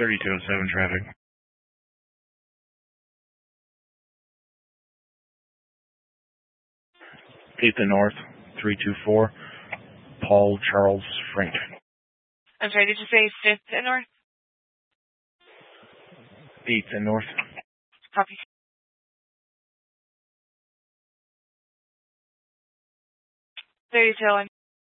3207 traffic. 8th and North, 324, Paul Charles Frank. I'm sorry, did you say 5th and North? 8th and North. Copy. 3201.